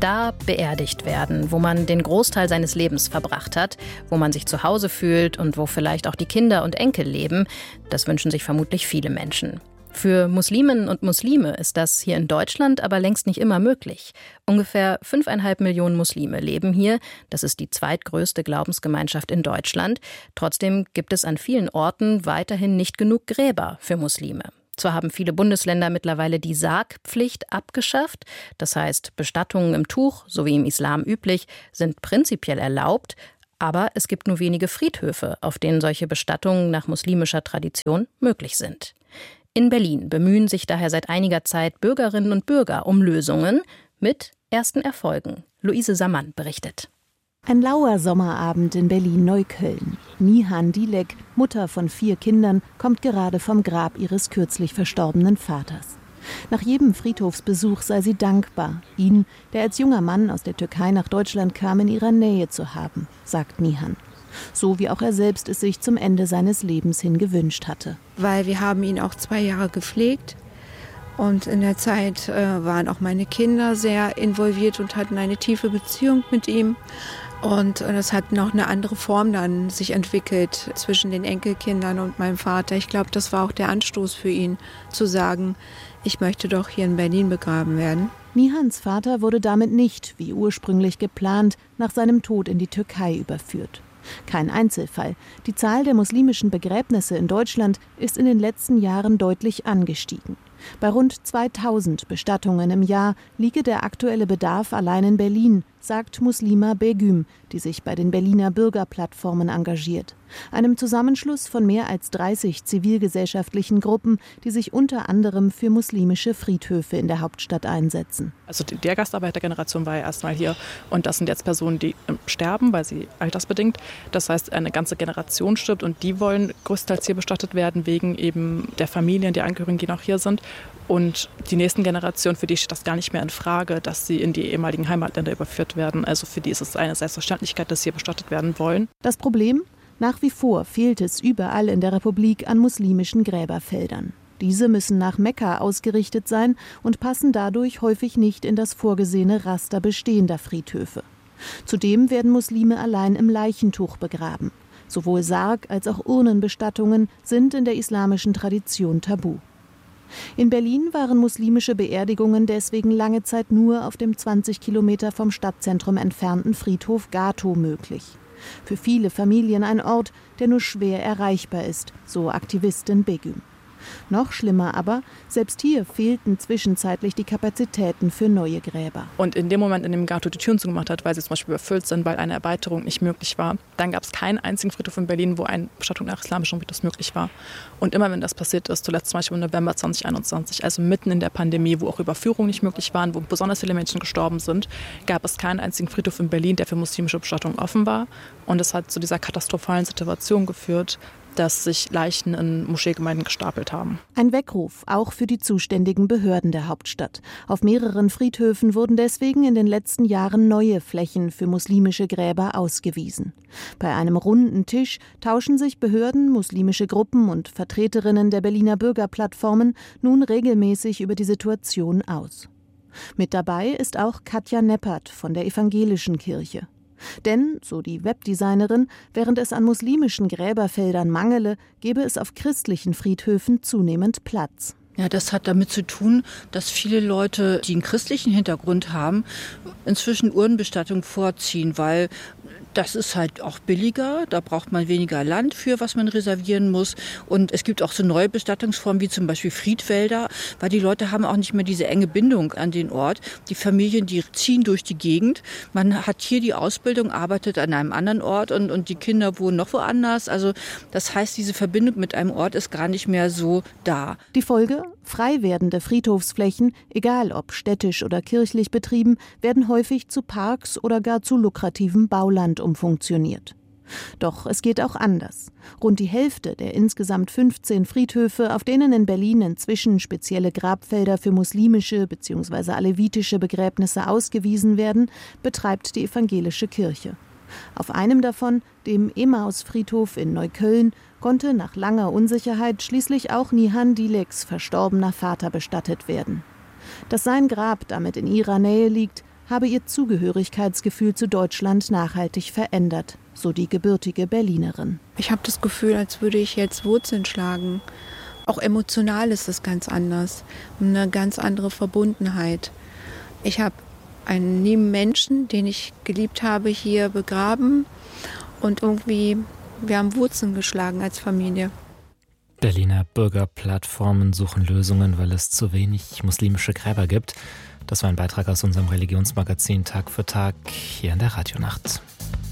Da beerdigt werden, wo man den Großteil seines Lebens verbracht hat, wo man sich zu Hause fühlt und wo vielleicht auch die Kinder und Enkel leben, das wünschen sich vermutlich viele Menschen. Für Musliminnen und Muslime ist das hier in Deutschland aber längst nicht immer möglich. Ungefähr 5,5 Millionen Muslime leben hier. Das ist die zweitgrößte Glaubensgemeinschaft in Deutschland. Trotzdem gibt es an vielen Orten weiterhin nicht genug Gräber für Muslime. Zwar haben viele Bundesländer mittlerweile die Sargpflicht abgeschafft. Das heißt, Bestattungen im Tuch, so wie im Islam üblich, sind prinzipiell erlaubt. Aber es gibt nur wenige Friedhöfe, auf denen solche Bestattungen nach muslimischer Tradition möglich sind. In Berlin bemühen sich daher seit einiger Zeit Bürgerinnen und Bürger um Lösungen mit ersten Erfolgen. Luise Sammann berichtet. Ein lauer Sommerabend in Berlin-Neukölln. Nihan Dilek, Mutter von 4 Kindern, kommt gerade vom Grab ihres kürzlich verstorbenen Vaters. Nach jedem Friedhofsbesuch sei sie dankbar, ihn, der als junger Mann aus der Türkei nach Deutschland kam, in ihrer Nähe zu haben, sagt Nihan. So wie auch er selbst es sich zum Ende seines Lebens hin gewünscht hatte. Weil wir haben ihn auch 2 Jahre gepflegt. Und in der Zeit waren auch meine Kinder sehr involviert und hatten eine tiefe Beziehung mit ihm. Und das hat noch eine andere Form dann sich entwickelt zwischen den Enkelkindern und meinem Vater. Ich glaube, das war auch der Anstoß für ihn, zu sagen, ich möchte doch hier in Berlin begraben werden. Nihans Vater wurde damit nicht, wie ursprünglich geplant, nach seinem Tod in die Türkei überführt. Kein Einzelfall. Die Zahl der muslimischen Begräbnisse in Deutschland ist in den letzten Jahren deutlich angestiegen. Bei rund 2000 Bestattungen im Jahr liege der aktuelle Bedarf allein in Berlin, sagt Muslima Begüm, die sich bei den Berliner Bürgerplattformen engagiert. Einem Zusammenschluss von mehr als 30 zivilgesellschaftlichen Gruppen, die sich unter anderem für muslimische Friedhöfe in der Hauptstadt einsetzen. Also der Gastarbeitergeneration war ja erstmal hier und das sind jetzt Personen, die sterben, weil sie altersbedingt. Das heißt, eine ganze Generation stirbt und die wollen größtenteils hier bestattet werden, wegen eben der Familien, der Angehörigen, die noch hier sind. Und die nächsten Generationen, für die steht das gar nicht mehr in Frage, dass sie in die ehemaligen Heimatländer überführt werden. Also für die ist es eine Selbstverständlichkeit, dass sie hier bestattet werden wollen. Das Problem? Nach wie vor fehlt es überall in der Republik an muslimischen Gräberfeldern. Diese müssen nach Mekka ausgerichtet sein und passen dadurch häufig nicht in das vorgesehene Raster bestehender Friedhöfe. Zudem werden Muslime allein im Leichentuch begraben. Sowohl Sarg- als auch Urnenbestattungen sind in der islamischen Tradition tabu. In Berlin waren muslimische Beerdigungen deswegen lange Zeit nur auf dem 20 Kilometer vom Stadtzentrum entfernten Friedhof Gatow möglich. Für viele Familien ein Ort, der nur schwer erreichbar ist, so Aktivistin Begüm. Noch schlimmer aber, selbst hier fehlten zwischenzeitlich die Kapazitäten für neue Gräber. Und in dem Moment, in dem Gatow die Türen zugemacht hat, weil sie zum Beispiel überfüllt sind, weil eine Erweiterung nicht möglich war, dann gab es keinen einzigen Friedhof in Berlin, wo eine Bestattung nach islamischem Ritus möglich war. Und immer wenn das passiert ist, zuletzt zum Beispiel im November 2021, also mitten in der Pandemie, wo auch Überführungen nicht möglich waren, wo besonders viele Menschen gestorben sind, gab es keinen einzigen Friedhof in Berlin, der für muslimische Bestattungen offen war. Und es hat zu dieser katastrophalen Situation geführt, dass sich Leichen in Moscheegemeinden gestapelt haben. Ein Weckruf auch für die zuständigen Behörden der Hauptstadt. Auf mehreren Friedhöfen wurden deswegen in den letzten Jahren neue Flächen für muslimische Gräber ausgewiesen. Bei einem runden Tisch tauschen sich Behörden, muslimische Gruppen und Vertreterinnen der Berliner Bürgerplattformen nun regelmäßig über die Situation aus. Mit dabei ist auch Katja Neppert von der Evangelischen Kirche. Denn, so die Webdesignerin, während es an muslimischen Gräberfeldern mangele, gebe es auf christlichen Friedhöfen zunehmend Platz. Ja, das hat damit zu tun, dass viele Leute, die einen christlichen Hintergrund haben, inzwischen Urnenbestattung vorziehen, weil das ist halt auch billiger, da braucht man weniger Land für, was man reservieren muss. Und es gibt auch so neue Bestattungsformen wie zum Beispiel Friedwälder, weil die Leute haben auch nicht mehr diese enge Bindung an den Ort. Die Familien, die ziehen durch die Gegend. Man hat hier die Ausbildung, arbeitet an einem anderen Ort und die Kinder wohnen noch woanders. Also das heißt, diese Verbindung mit einem Ort ist gar nicht mehr so da. Die Folge? Frei werdende Friedhofsflächen, egal ob städtisch oder kirchlich betrieben, werden häufig zu Parks oder gar zu lukrativem Bauland umfunktioniert. Doch es geht auch anders. Rund die Hälfte der insgesamt 15 Friedhöfe, auf denen in Berlin inzwischen spezielle Grabfelder für muslimische bzw. alevitische Begräbnisse ausgewiesen werden, betreibt die Evangelische Kirche. Auf einem davon, dem Emmaus-Friedhof in Neukölln, konnte nach langer Unsicherheit schließlich auch Nihan Dileks verstorbener Vater bestattet werden. Dass sein Grab damit in ihrer Nähe liegt, habe ihr Zugehörigkeitsgefühl zu Deutschland nachhaltig verändert, so die gebürtige Berlinerin. Ich habe das Gefühl, als würde ich jetzt Wurzeln schlagen. Auch emotional ist es ganz anders, eine ganz andere Verbundenheit. Ich habe einen lieben Menschen, den ich geliebt habe, hier begraben und irgendwie, wir haben Wurzeln geschlagen als Familie. Berliner Bürgerplattformen suchen Lösungen, weil es zu wenig muslimische Gräber gibt. Das war ein Beitrag aus unserem Religionsmagazin Tag für Tag hier in der Radionacht.